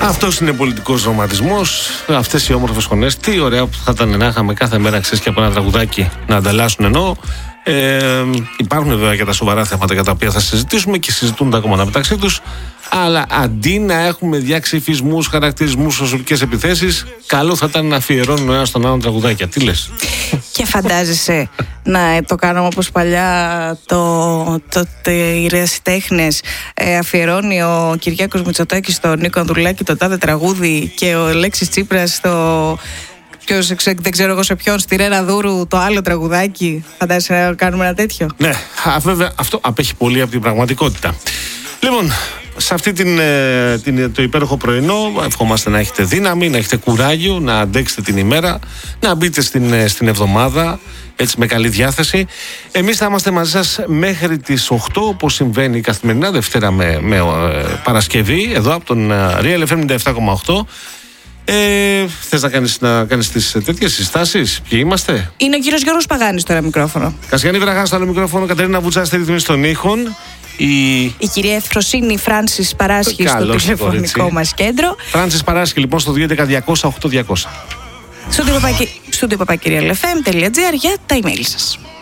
Αυτός είναι πολιτικός ρομαντισμός. Αυτές οι όμορφες φωνές. Τι ωραία που θα ήταν να είχαμε κάθε μέρα, ξέρεις, και από ένα τραγουδάκι να ανταλλάσσουν ενώ. Υπάρχουν βέβαια και τα σοβαρά θέματα για τα οποία θα συζητήσουμε και συζητούν τα ακόμα μεταξύ τους. Αλλά αντί να έχουμε διαξυφισμούς, χαρακτηρισμούς, προσωπικές επιθέσεις, καλό θα ήταν να αφιερώνουν ο ένας τον άλλον τραγουδάκια. Τι λες? Και φαντάζεσαι να το κάναμε όπως παλιά οι ερασιτέχνες, αφιερώνει ο Κυριάκος Μητσοτάκης στον Νίκο Ανδρουλάκη το τάδε τραγούδι και ο Αλέξης Τσίπρας δεν ξέρω εγώ σε ποιον, στη Ρένα Δούρου το άλλο τραγουδάκι. Φαντάζεσαι να κάνουμε ένα τέτοιο? Ναι, βέβαια αυτό απέχει πολύ από την πραγματικότητα. Λοιπόν, σε αυτή το υπέροχο πρωινό ευχόμαστε να έχετε δύναμη, να έχετε κουράγιο, να αντέξετε την ημέρα, να μπείτε στην εβδομάδα έτσι με καλή διάθεση. Εμείς θα είμαστε μαζί σας μέχρι τις 8, όπως συμβαίνει καθημερινά Δευτέρα με Παρασκευή, εδώ από τον Real FM 97,8. Θες να κάνεις τις τέτοιες συστάσεις? Ποιοι είμαστε? Είναι ο κύριος Γιώργος Παγάνης τώρα μικρόφωνο. Κασιανή Βραχά στο άλλο μικρόφωνο, Κατερίνα Βουτσά στη ρυθμίση των ήχων. Η κυρία Ευφροσύνη Φράνσις Παράσχη στο τηλεφωνικό μας κέντρο. Φράνσις Παράσχη λοιπόν στο 211-200-8200. Στο papakirialfm.gr για τα email σας.